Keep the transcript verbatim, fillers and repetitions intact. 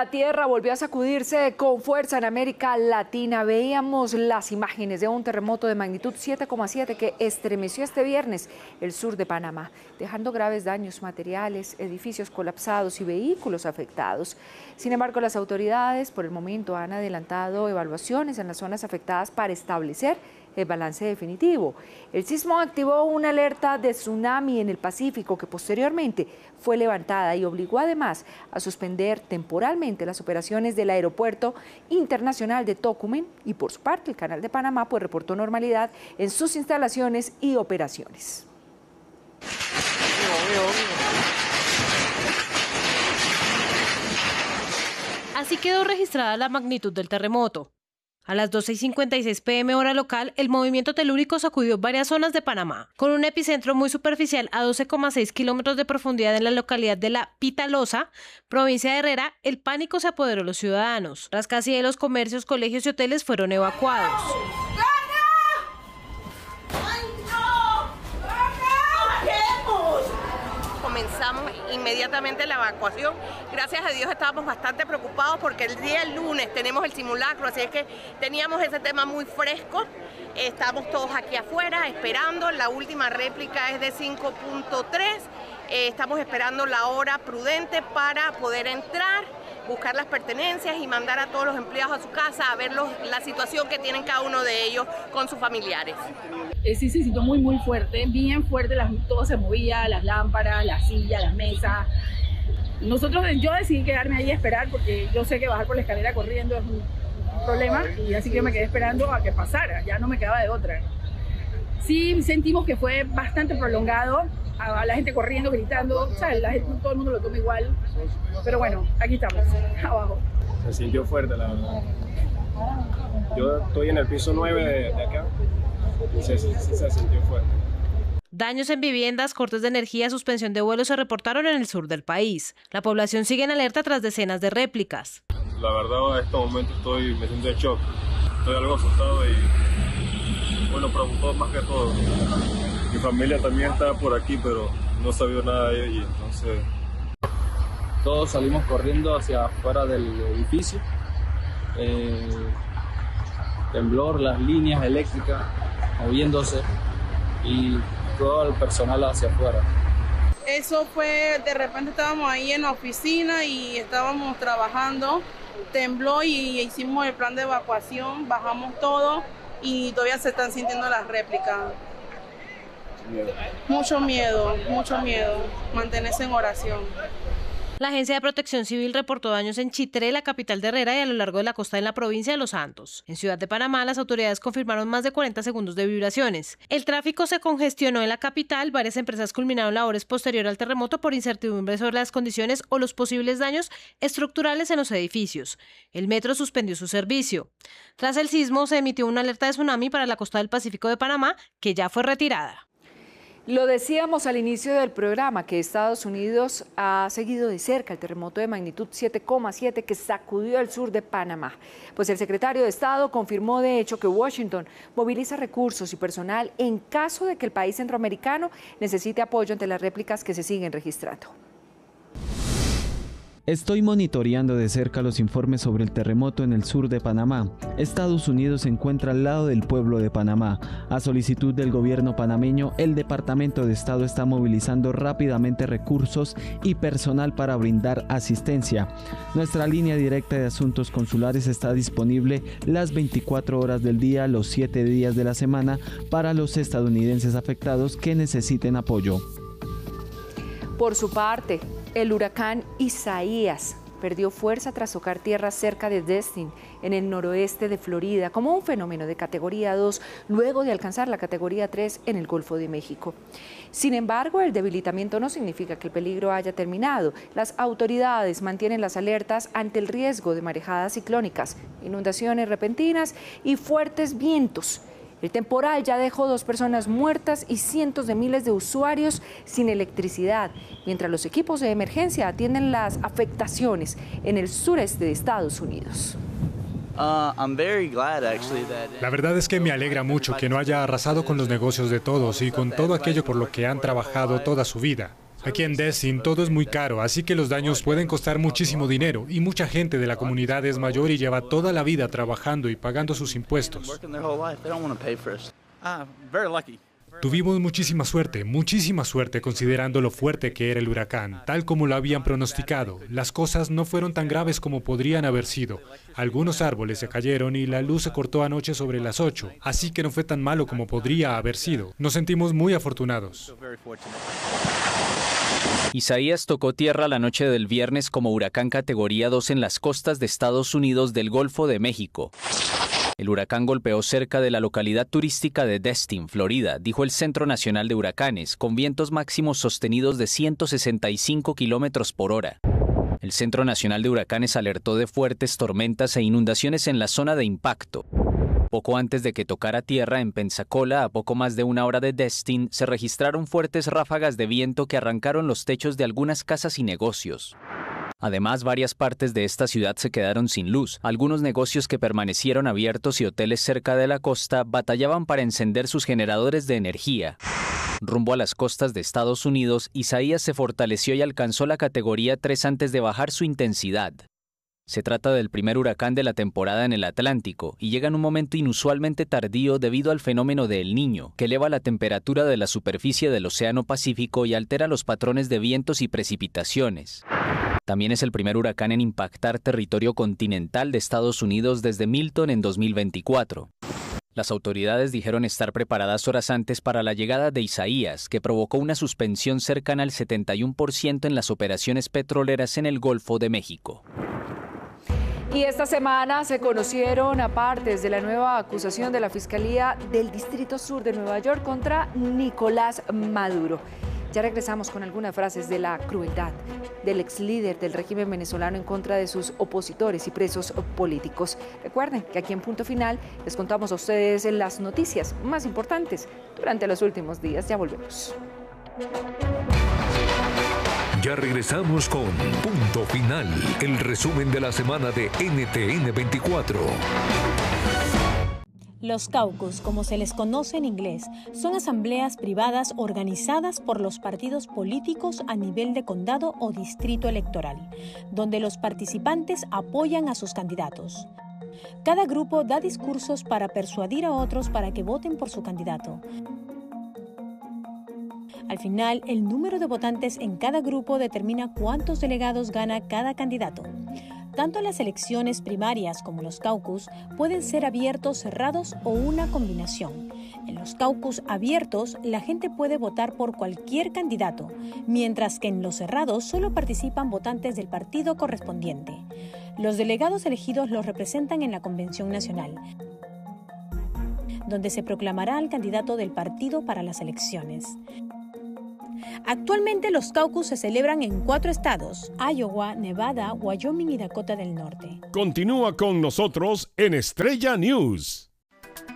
La tierra volvió a sacudirse con fuerza en América Latina. Veíamos las imágenes de un terremoto de magnitud siete coma siete que estremeció este viernes el sur de Panamá, dejando graves daños materiales, edificios colapsados y vehículos afectados. Sin embargo, las autoridades por el momento han adelantado evaluaciones en las zonas afectadas para establecer el balance definitivo. El sismo activó una alerta de tsunami en el Pacífico que posteriormente fue levantada y obligó además a suspender temporalmente las operaciones del Aeropuerto Internacional de Tocumen y por su parte el Canal de Panamá pues reportó normalidad en sus instalaciones y operaciones. Así quedó registrada la magnitud del terremoto. A las doce y cincuenta y seis pe eme hora local, el movimiento telúrico sacudió varias zonas de Panamá. Con un epicentro muy superficial a doce coma seis kilómetros de profundidad en la localidad de La Pitalosa, provincia de Herrera, el pánico se apoderó de los ciudadanos. Rascacielos, comercios, colegios y hoteles fueron evacuados. Comenzamos inmediatamente la evacuación. Gracias a Dios estábamos bastante preocupados porque el día lunes tenemos el simulacro, así es que teníamos ese tema muy fresco. Estamos todos aquí afuera esperando. La última réplica es de cinco punto tres. Eh, estamos esperando la hora prudente para poder entrar, buscar las pertenencias y mandar a todos los empleados a su casa a ver los, la situación que tienen cada uno de ellos con sus familiares. Eh, sí, se sintió muy, muy fuerte, bien fuerte, las, todo se movía, las lámparas, las sillas, las mesas. Nosotros, yo decidí quedarme ahí a esperar porque yo sé que bajar por la escalera corriendo es un, un problema y así que me quedé esperando a que pasara, ya no me quedaba de otra. Sí sentimos que fue bastante prolongado, a la gente corriendo, gritando, o sea, la gente, todo el mundo lo toma igual, pero bueno, aquí estamos, abajo. Se sintió fuerte, la verdad. Yo estoy en el piso nueve de, de acá y se, se, se sintió fuerte. Daños en viviendas, cortes de energía, suspensión de vuelos se reportaron en el sur del país. La población sigue en alerta tras decenas de réplicas. La verdad, en este momento estoy, me siento en shock. Estoy algo asustado y, bueno, preocupado más que todo. Mi familia también estaba por aquí, pero no sabía nada de ella, entonces... Todos salimos corriendo hacia afuera del edificio. Eh, temblor, las líneas eléctricas moviéndose y todo el personal hacia afuera. Eso fue, de repente estábamos ahí en la oficina y estábamos trabajando, tembló y hicimos el plan de evacuación, bajamos todo y todavía se están sintiendo las réplicas. Miedo. Mucho miedo, mucho miedo, mantenerse en oración. La Agencia de Protección Civil reportó daños en Chitré, la capital de Herrera, y a lo largo de la costa en la provincia de Los Santos. En Ciudad de Panamá, las autoridades confirmaron más de cuarenta segundos de vibraciones. El tráfico se congestionó en la capital, varias empresas culminaron labores posterior al terremoto por incertidumbre sobre las condiciones o los posibles daños estructurales en los edificios. El metro suspendió su servicio. Tras el sismo, se emitió una alerta de tsunami para la costa del Pacífico de Panamá, que ya fue retirada. Lo decíamos al inicio del programa que Estados Unidos ha seguido de cerca el terremoto de magnitud siete coma siete que sacudió el sur de Panamá. Pues el secretario de Estado confirmó de hecho que Washington moviliza recursos y personal en caso de que el país centroamericano necesite apoyo ante las réplicas que se siguen registrando. Estoy monitoreando de cerca los informes sobre el terremoto en el sur de Panamá. Estados Unidos se encuentra al lado del pueblo de Panamá. A solicitud del gobierno panameño, el Departamento de Estado está movilizando rápidamente recursos y personal para brindar asistencia. Nuestra línea directa de asuntos consulares está disponible las veinticuatro horas del día, los siete días de la semana, para los estadounidenses afectados que necesiten apoyo. Por su parte, el huracán Isaías perdió fuerza tras tocar tierra cerca de Destin, en el noroeste de Florida, como un fenómeno de categoría dos, luego de alcanzar la categoría tres en el Golfo de México. Sin embargo, el debilitamiento no significa que el peligro haya terminado. Las autoridades mantienen las alertas ante el riesgo de marejadas ciclónicas, inundaciones repentinas y fuertes vientos. El temporal ya dejó dos personas muertas y cientos de miles de usuarios sin electricidad, mientras los equipos de emergencia atienden las afectaciones en el sureste de Estados Unidos. La verdad es que me alegra mucho que no haya arrasado con los negocios de todos y con todo aquello por lo que han trabajado toda su vida. Aquí en Destin todo es muy caro, así que los daños pueden costar muchísimo dinero y mucha gente de la comunidad es mayor y lleva toda la vida trabajando y pagando sus impuestos. Tuvimos muchísima suerte, muchísima suerte considerando lo fuerte que era el huracán, tal como lo habían pronosticado. Las cosas no fueron tan graves como podrían haber sido. Algunos árboles se cayeron y la luz se cortó anoche sobre las ocho, así que no fue tan malo como podría haber sido. Nos sentimos muy afortunados. Isaías tocó tierra la noche del viernes como huracán categoría dos en las costas de Estados Unidos del Golfo de México. El huracán golpeó cerca de la localidad turística de Destin, Florida, dijo el Centro Nacional de Huracanes, con vientos máximos sostenidos de ciento sesenta y cinco kilómetros por hora. El Centro Nacional de Huracanes alertó de fuertes tormentas e inundaciones en la zona de impacto. Poco antes de que tocara tierra en Pensacola, a poco más de una hora de Destin, se registraron fuertes ráfagas de viento que arrancaron los techos de algunas casas y negocios. Además, varias partes de esta ciudad se quedaron sin luz. Algunos negocios que permanecieron abiertos y hoteles cerca de la costa batallaban para encender sus generadores de energía. Rumbo a las costas de Estados Unidos, Isaías se fortaleció y alcanzó la categoría tres antes de bajar su intensidad. Se trata del primer huracán de la temporada en el Atlántico y llega en un momento inusualmente tardío debido al fenómeno de El Niño, que eleva la temperatura de la superficie del Océano Pacífico y altera los patrones de vientos y precipitaciones. También es el primer huracán en impactar territorio continental de Estados Unidos desde Milton en dos mil veinticuatro. Las autoridades dijeron estar preparadas horas antes para la llegada de Isaías, que provocó una suspensión cercana al setenta y uno por ciento en las operaciones petroleras en el Golfo de México. Y esta semana se conocieron partes de la nueva acusación de la Fiscalía del Distrito Sur de Nueva York contra Nicolás Maduro. Ya regresamos con algunas frases de la crueldad del ex líder del régimen venezolano en contra de sus opositores y presos políticos. Recuerden que aquí en Punto Final les contamos a ustedes las noticias más importantes durante los últimos días. Ya volvemos. Ya regresamos con Punto Final, el resumen de la semana de N T N veinticuatro. Los caucus, como se les conoce en inglés, son asambleas privadas organizadas por los partidos políticos a nivel de condado o distrito electoral, donde los participantes apoyan a sus candidatos. Cada grupo da discursos para persuadir a otros para que voten por su candidato. Al final, el número de votantes en cada grupo determina cuántos delegados gana cada candidato. Tanto las elecciones primarias como los caucus pueden ser abiertos, cerrados o una combinación. En los caucus abiertos, la gente puede votar por cualquier candidato, mientras que en los cerrados solo participan votantes del partido correspondiente. Los delegados elegidos los representan en la Convención Nacional, donde se proclamará al candidato del partido para las elecciones. Actualmente los caucus se celebran en cuatro estados: Iowa, Nevada, Wyoming y Dakota del Norte. Continúa con nosotros en Estrella News.